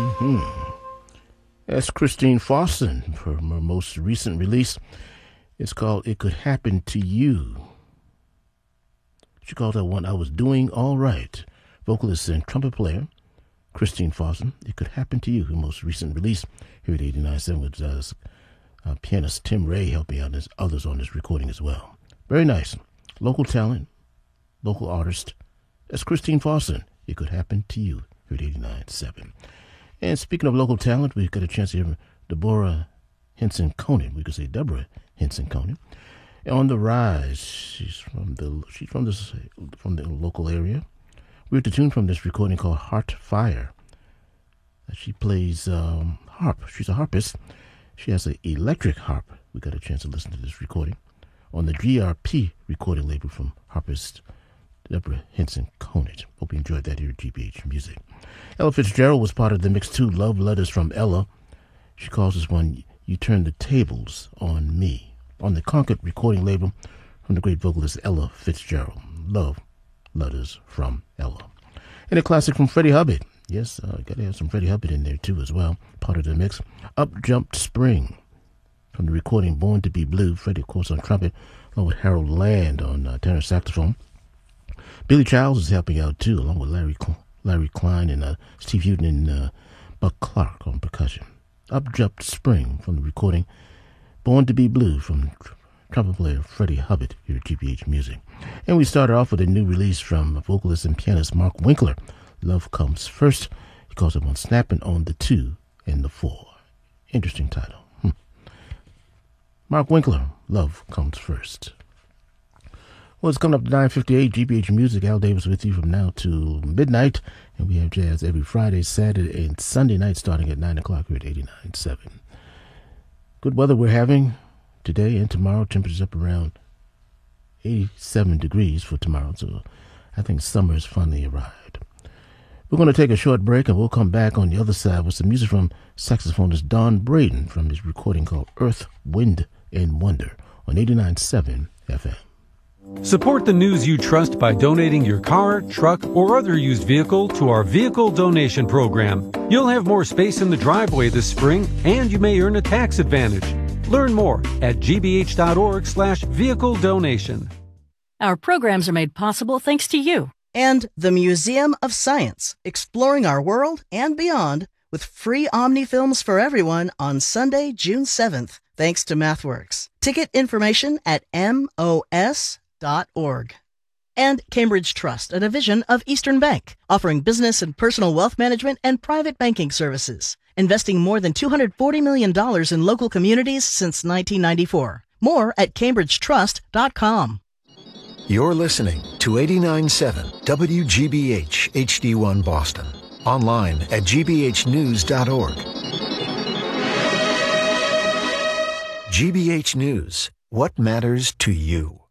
That's Christine Fawson from her most recent release. It's called It Could Happen to You. She called that one I Was Doing All Right. Vocalist and trumpet player Christine Fawson. It Could Happen to You, her most recent release here at 89.7 with pianist Tim Ray helping out as others on this recording as well. Very nice. Local talent, local artist. That's Christine Fawson. It Could Happen to You here at 89.7. And speaking of local talent, we've got a chance to hear Deborah Henson Conan. We could say Deborah Henson Conan. On the rise, she's from the local area. We heard the tune from this recording called Heart Fire. She plays harp. She's a harpist. She has an electric harp. We got a chance to listen to this recording on the GRP recording label from harpist Deborah Henson Conan. Hope you enjoyed that here at GBH Music. Ella Fitzgerald was part of the mix too. Love Letters from Ella. She calls this one You Turn the Tables on Me. On the Concord recording label from the great vocalist Ella Fitzgerald. Love Letters from Ella. And a classic from Freddie Hubbard. Yes, gotta have some Freddie Hubbard in there too as well. Part of the mix. Up Jumped Spring. From the recording Born to Be Blue. Freddie, of course, on trumpet, along with Harold Land on tenor saxophone. Billy Childs is helping out too, along with Larry Klein and Steve Houghton and Buck Clark on percussion. Up Jumped Spring from the recording Born to Be Blue from trumpet player Freddie Hubbard here at GBH Music. And we started off with a new release from vocalist and pianist Mark Winkler. Love Comes First. He calls it one Snapping on the 2 and the 4. Interesting title. Mark Winkler, Love Comes First. Well, it's coming up to 9:58, GBH Music. Al Davis with you from now to midnight. And we have jazz every Friday, Saturday, and Sunday night starting at 9 o'clock here at 89.7. Good weather we're having today and tomorrow. Temperatures up around 87 degrees for tomorrow. So I think summer has finally arrived. We're going to take a short break and we'll come back on the other side with some music from saxophonist Don Braden from his recording called Earth, Wind, and Wonder on 89.7 FM. Support the news you trust by donating your car, truck, or other used vehicle to our vehicle donation program. You'll have more space in the driveway this spring, and you may earn a tax advantage. Learn more at gbh.org/vehicle donation. Our programs are made possible thanks to you. And the Museum of Science, exploring our world and beyond with free Omni films for everyone on Sunday, June 7th, thanks to MathWorks. Ticket information at mos.org. And Cambridge Trust, a division of Eastern Bank, offering business and personal wealth management and private banking services, investing more than $240 million in local communities since 1994. More at cambridgetrust.com. You're listening to 89.7 WGBH HD1 Boston. Online at gbhnews.org. GBH News. What matters to you?